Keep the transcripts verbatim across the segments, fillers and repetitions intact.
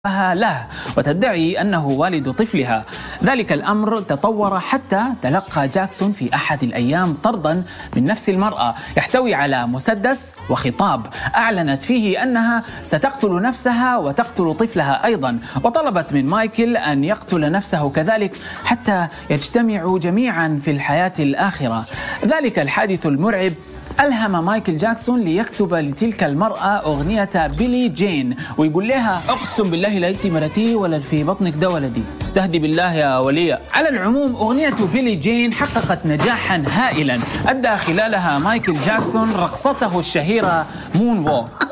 له وتدعي أنه والد طفلها. ذلك الأمر تطور حتى تلقى جاكسون في أحد الأيام طردا من نفس المرأة يحتوي على مسدس وخطاب أعلنت فيه أنها ستقتل نفسها وتقتل طفلها أيضا، وطلبت من مايكل أن يقتل نفسه كذلك حتى يجتمعوا جميعا في الحياة الآخرة. ذلك الحادث المرعب ألهم مايكل جاكسون ليكتب لتلك المرأة أغنية بيلي جين، ويقول لها أقسم بالله لا أنت مرتي ولا في بطنك ده ولدي، استهدي بالله يا ولية. على العموم أغنية بيلي جين حققت نجاحا هائلا أدى خلالها مايكل جاكسون رقصته الشهيرة مون ووك.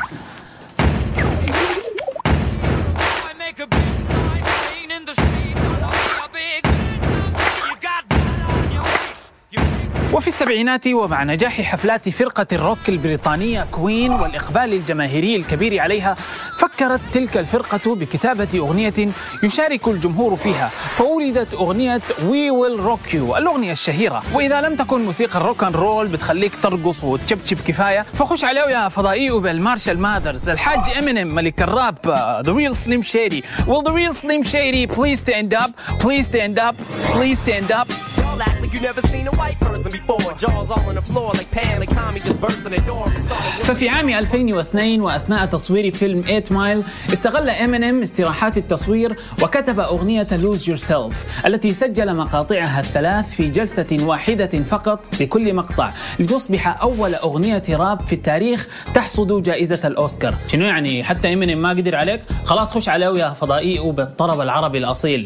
وفي السبعينات ومع نجاح حفلات فرقة الروك البريطانية كوين والإقبال الجماهيري الكبير عليها، فكرت تلك الفرقة بكتابة أغنية يشارك الجمهور فيها، فولدت أغنية We Will Rock You الأغنية الشهيرة. وإذا لم تكن موسيقى الروك أند رول بتخليك ترقص وتشبشب كفاية، فخش عليه يا فضائي بالمارشال ماذرز، الحاج إمينيم ملك الراب، The Real Slim Shady. Will the real Slim Shady please stand up, please stand up, please stand up. ففي عام ألفين واثنين وأثناء تصوير فيلم ثمانية مايل استغل إمينيم استراحات التصوير وكتب أغنية Lose Yourself التي سجل مقاطعها الثلاث في جلسة واحدة فقط لكل مقطع، لتصبح أول أغنية راب في التاريخ تحصد جائزة الأوسكار. شنو يعني حتى إمينيم ما قدر عليك؟ خلاص خش عليه يا فضائي بالطرب العربي الأصيل.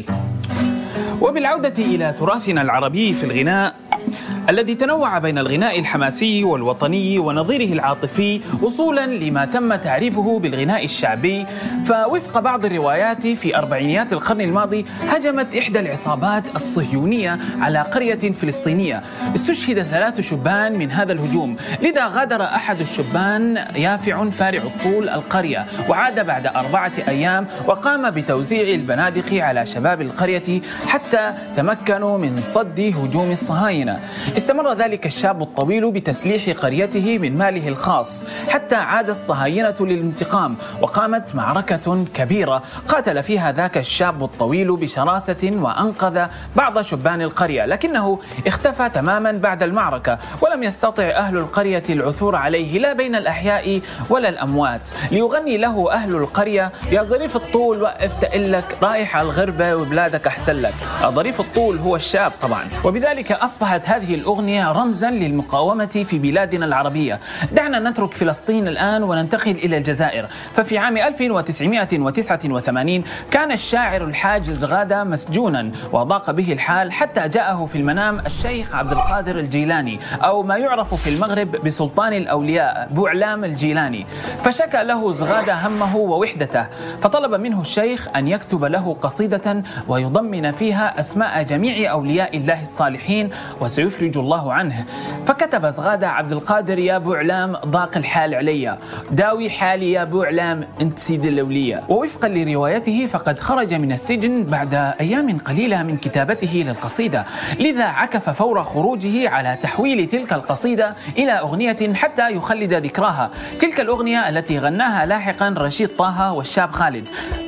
وبالعودة إلى تراثنا العربي في الغناء الذي تنوع بين الغناء الحماسي والوطني ونظيره العاطفي وصولا لما تم تعريفه بالغناء الشعبي، فوفق بعض الروايات في أربعينيات القرن الماضي هجمت إحدى العصابات الصهيونية على قرية فلسطينية، استشهد ثلاث شبان من هذا الهجوم، لذا غادر أحد الشبان يافع فارع الطول القرية وعاد بعد أربعة أيام وقام بتوزيع البنادق على شباب القرية حتى تمكنوا من صد هجوم الصهاينة. استمر ذلك الشاب الطويل بتسليح قريته من ماله الخاص حتى عاد الصهاينة للانتقام، وقامت معركة كبيرة قاتل فيها ذاك الشاب الطويل بشراسة وأنقذ بعض شبان القرية، لكنه اختفى تماما بعد المعركة ولم يستطع أهل القرية العثور عليه لا بين الأحياء ولا الأموات، ليغني له أهل القرية يا ظريف الطول وقف تقلك رايح على الغربة وبلادك أحسن لك. ظريف الطول هو الشاب طبعا، وبذلك أصبحت هذه الأغنية رمزا للمقاومة في بلادنا العربية. دعنا نترك فلسطين الآن وننتقل إلى الجزائر. ففي عام ألف وتسعمائة وتسعة وثمانين كان الشاعر الحاج زغادة مسجونا وضاق به الحال حتى جاءه في المنام الشيخ عبد القادر الجيلاني أو ما يعرف في المغرب بسلطان الأولياء بوعلام الجيلاني، فشكى له زغادة همه ووحدته، فطلب منه الشيخ أن يكتب له قصيدة ويضمن فيها أسماء جميع أولياء الله الصالحين وسيفرج الله عنه. فكتب زغادة عبد القادر يا بوعلام ضاق الحال علي، داوي حالي يا بوعلام انت سيد الأولياء. ووفقا لروايته فقد خرج من السجن بعد أيام قليلة من كتابته للقصيدة، لذا عكف فور خروجه على تحويل تلك القصيدة إلى أغنية حتى يخلد ذكراها، تلك الأغنية التي غناها لاحقا رشيد طه والشاب خالد.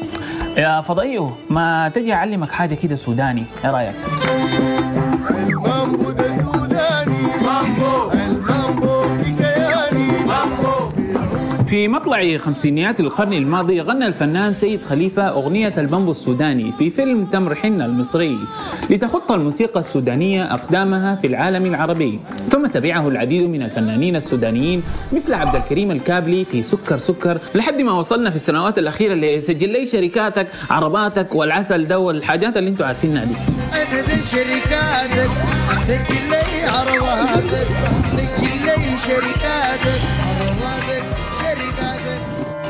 يا فضائي ما تجي أعلمك حاجة كده سوداني، ايه رأيك؟ في مطلع خمسينيات القرن الماضي غنى الفنان سيد خليفة أغنية البامبو السوداني في فيلم تمر حنة المصري لتخط الموسيقى السودانية أقدامها في العالم العربي، ثم تبعه العديد من الفنانين السودانيين مثل عبد الكريم الكابلي في سكر سكر، لحد ما وصلنا في السنوات الأخيرة لسجل لي شركاتك عرباتك والعسل ده والحاجات اللي انتوا عارفينها دي. شركاتك سجل لي عرباتك سجل لي شركاتك عرباتك شركاتك.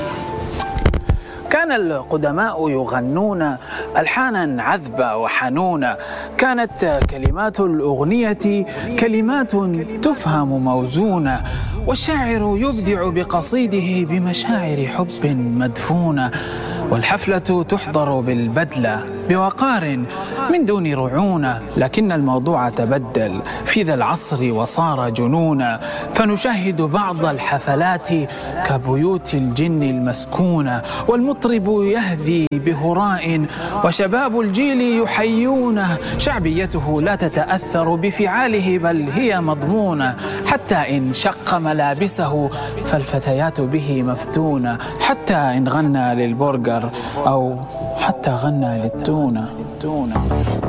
كان القدماء يغنون ألحانا عذبة وحنونة، كانت كلمات الأغنية كلمات تفهم موزونة، والشاعر يبدع بقصيده بمشاعر حب مدفونة، والحفلة تحضر بالبدلة بوقار من دون رعونة. لكن الموضوع تبدل في ذا العصر وصار جنونا، فنشاهد بعض الحفلات كبيوت الجن المسكونة، والمطرب يهذي بهراء وشباب الجيل يحيونه. شعبيته لا تتأثر بفعاله بل هي مضمونة، حتى إن شق ملابسه فالفتيات به مفتونة، حتى إن غنى للبرجر أو حتى غنى للتونة.